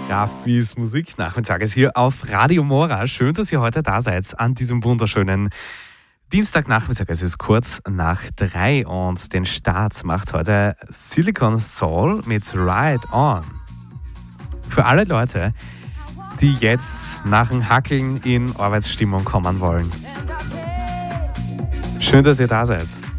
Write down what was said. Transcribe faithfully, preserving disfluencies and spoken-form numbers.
Raffis Musiknachmittag ist hier auf Radio Mora. Schön, dass ihr heute da seid an diesem wunderschönen Dienstagnachmittag. Es ist kurz nach drei und den Start macht heute Silicon Soul mit Ride On. Für alle Leute, die jetzt nach dem Hackeln in Arbeitsstimmung kommen wollen. Schön, dass ihr da seid.